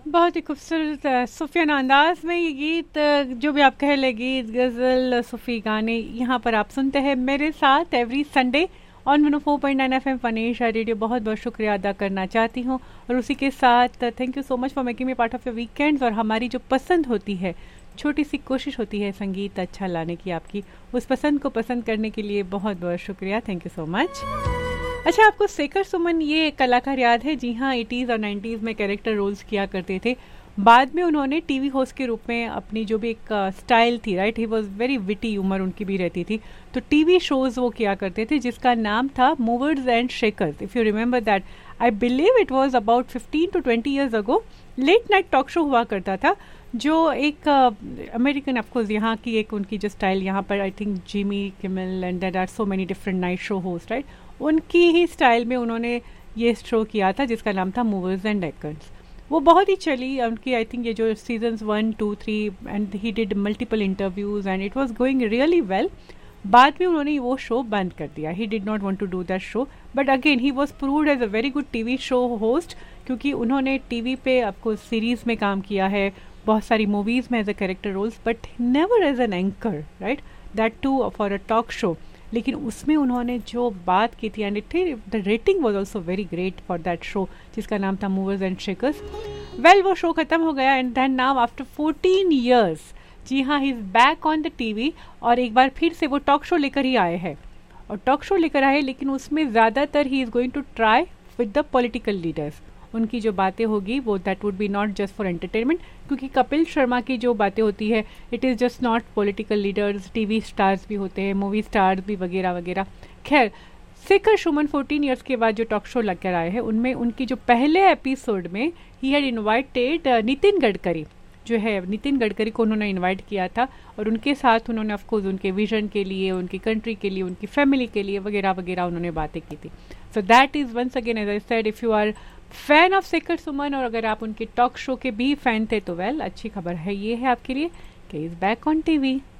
बहुत ही खूबसूरत सूफियाना अंदाज में ये गीत, जो भी आप कह ले, गीत, गज़ल, सूफी गाने यहाँ पर आप सुनते हैं मेरे साथ every Sunday on 104.9 FM फनेशा radio. बहुत बहुत शुक्रिया अदा करना चाहती हूँ और उसी के साथ thank you so much for making me part of your weekends. और हमारी जो पसंद होती है, छोटी सी कोशिश होती है संगीत अच्छा लाने की, आपकी उस पसंद को पसंद करने के लिए बहुत बहुत शुक्रिया, थैंक यू सो मच। अच्छा, आपको शेखर सुमन ये कलाकार याद है? जी हाँ, 80s और 90s में कैरेक्टर रोल्स किया करते थे। बाद में उन्होंने टीवी होस्ट के रूप में अपनी जो भी एक स्टाइल थी, right, he was very witty humour उनकी भी रहती थी, तो टीवी शोज वो किया करते थे जिसका नाम था movers and shakers. If you remember that, I believe it was about 15 to 20 years ago. Late night talk show हुआ करता था, जो एक अमेरिकन, ऑफकोर्स यहाँ की एक उनकी जो स्टाइल, यहाँ पर I think Jimmy Kimmel and there are so many different night show host, right, उनकी ही स्टाइल में उन्होंने ये शो किया था जिसका नाम था मूवर्स एंड शेकर्स। वो बहुत ही चली उनकी, आई थिंक ये जो seasons 1, 2, 3, and he did multiple interviews and it was going really well. बाद में उन्होंने वो शो बंद कर दिया, he did not want to do that show, but again he was proved as a very good TV show host, क्योंकि उन्होंने TV पे आपको सीरीज में काम किया है, बहुत सारी मूवीज में as a character roles, but never as an anchor, right, that to for a talk show. लेकिन उसमें उन्होंने जो बात की थी, and the rating was also very great for that show जिसका नाम था मूवर्स एंड शेकर्स। वेल, वो शो खत्म हो गया and then now after 14 years, जी हाँ, he is back on the TV और एक बार फिर से वो टॉक शो लेकर ही आए हैं। और टॉक शो लेकर आए, लेकिन उसमें ज़्यादातर he is going to try with the political leaders. उनकी जो बातें होगी वो that would be not just for entertainment, क्योंकि कपिल शर्मा की जो बातें होती है, it is just not political leaders, TV stars भी होते हैं, मूवी स्टार्स भी वगैरह वगैरह। खैर, शेखर सुमन 14 ईयर्स के बाद जो टॉक शो लग कर आए हैं, उनमें उनकी जो पहले एपिसोड में he had invited Nitin Gadkari, जो है नितिन गडकरी को उन्होंने इनवाइट किया था और उनके साथ उन्होंने ऑफकोर्स उनके विजन के लिए, उनकी कंट्री के लिए, उनकी फैमिली के लिए वगैरह वगैरह उन्होंने बातें की थी। So that is once again, as I said, if you are fan of Shekhar Suman और अगर आप उनके टॉक शो के भी फैन थे तो वेल, अच्छी खबर है ये है आपके लिए कि इज़ बैक ऑन टीवी।